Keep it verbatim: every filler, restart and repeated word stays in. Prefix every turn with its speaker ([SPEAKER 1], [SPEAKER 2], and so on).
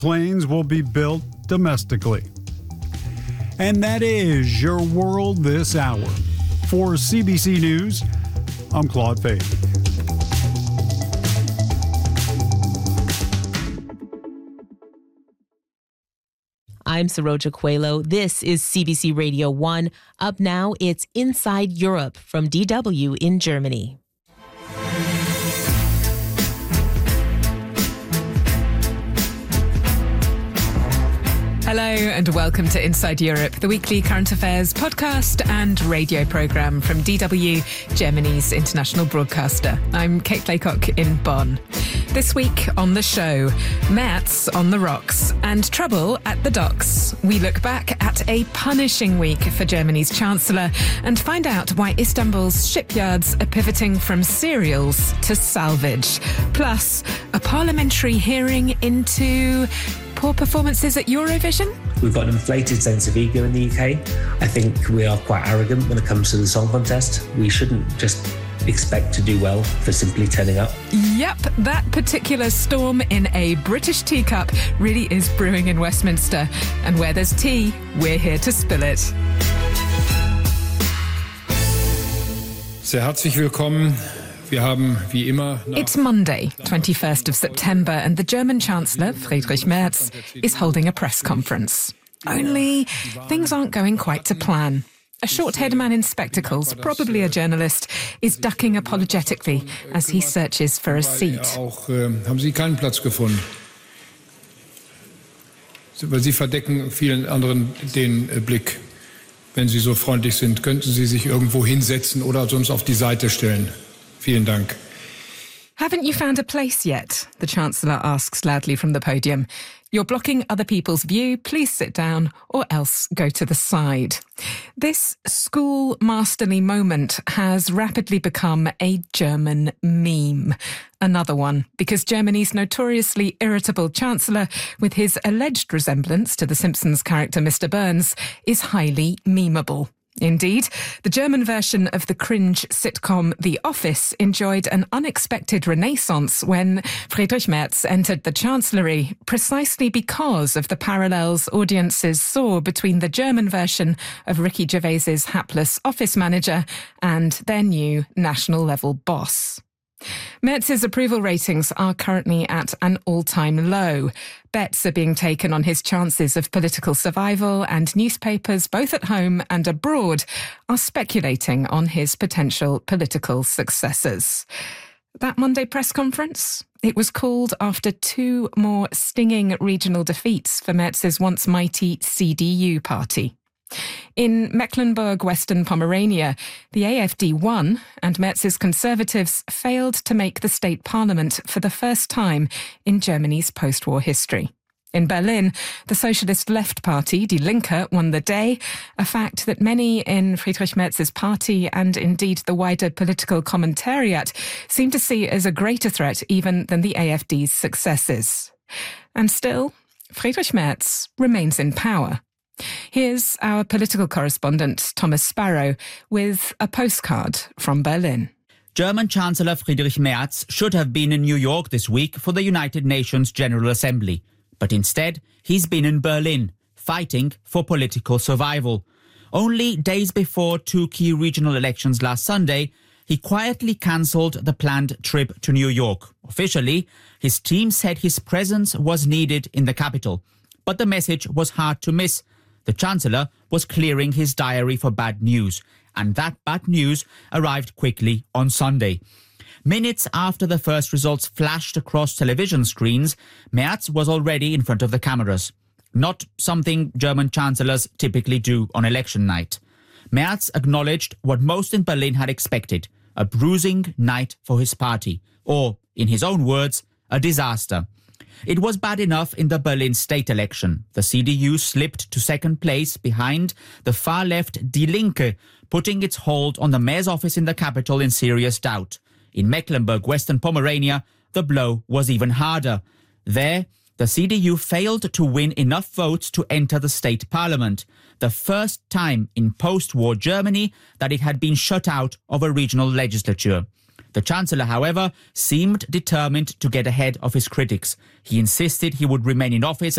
[SPEAKER 1] Planes will be built domestically. And that is your world this hour. For C B C News, I'm Claude Fahey.
[SPEAKER 2] I'm Saroja Coelho. This is C B C Radio one. Up now, it's Inside Europe from D W in Germany.
[SPEAKER 3] Hello and welcome to Inside Europe, the weekly current affairs podcast and radio programme from D W, Germany's international broadcaster. I'm Kate Laycock in Bonn. This week on the show, Merz on the rocks and trouble at the docks. We look back at a punishing week for Germany's Chancellor and find out why Istanbul's shipyards are pivoting from cereals to salvage. Plus, a parliamentary hearing into poor performances at Eurovision?
[SPEAKER 4] We've got an inflated sense of ego in the U K. I think we are quite arrogant when it comes to the song contest. We shouldn't just expect to do well for simply turning up.
[SPEAKER 3] Yep, that particular storm in a British teacup really is brewing in Westminster. And where there's tea, we're here to spill it.
[SPEAKER 5] Sehr herzlich willkommen. Wir haben, wie immer,
[SPEAKER 3] It's Monday, twenty-first of September, and the German Chancellor, Friedrich Merz, is holding a press conference. Only things aren't going quite to plan. A short-haired man in spectacles, probably a journalist, is ducking apologetically as he searches for a seat.
[SPEAKER 5] Auch äh, haben Sie keinen Platz gefunden. Weil Sie verdecken vielen anderen den äh, Blick. Wenn Sie so freundlich sind, könnten Sie sich irgendwo hinsetzen oder sonst auf die Seite stellen. Vielen Dank.
[SPEAKER 3] Haven't you found a place yet? The Chancellor asks loudly from the podium. You're blocking other people's view. Please sit down or else go to the side. This school masterly moment has rapidly become a German meme. Another one, because Germany's notoriously irritable Chancellor, with his alleged resemblance to the Simpsons character Mister Burns, is highly memeable. Indeed, the German version of the cringe sitcom The Office enjoyed an unexpected renaissance when Friedrich Merz entered the Chancellery, precisely because of the parallels audiences saw between the German version of Ricky Gervais's hapless office manager and their new national-level boss. Merz's approval ratings are currently at an all-time low. Bets are being taken on his chances of political survival, and newspapers, both at home and abroad, are speculating on his potential political successors. That Monday press conference? It was called after two more stinging regional defeats for Merz's once mighty C D U party. In Mecklenburg-Western Pomerania, the A F D won, and Merz's Conservatives failed to make the state parliament for the first time in Germany's post-war history. In Berlin, the Socialist Left Party, Die Linke, won the day, a fact that many in Friedrich Merz's party and indeed the wider political commentariat seem to see as a greater threat even than the A F D's successes. And still, Friedrich Merz remains in power. Here's our political correspondent, Thomas Sparrow, with a postcard from Berlin.
[SPEAKER 6] German Chancellor Friedrich Merz should have been in New York this week for the United Nations General Assembly. But instead, he's been in Berlin, fighting for political survival. Only days before two key regional elections last Sunday, he quietly cancelled the planned trip to New York. Officially, his team said his presence was needed in the capital. But the message was hard to miss. The Chancellor was clearing his diary for bad news, and that bad news arrived quickly on Sunday. Minutes after the first results flashed across television screens, Merz was already in front of the cameras. Not something German chancellors typically do on election night. Merz acknowledged what most in Berlin had expected, a bruising night for his party, or, in his own words, a disaster. It was bad enough in the Berlin state election. The C D U slipped to second place behind the far-left Die Linke, putting its hold on the mayor's office in the capital in serious doubt. In Mecklenburg-Western Pomerania, the blow was even harder. There, the C D U failed to win enough votes to enter the state parliament, the first time in post-war Germany that it had been shut out of a regional legislature. The Chancellor, however, seemed determined to get ahead of his critics. He insisted he would remain in office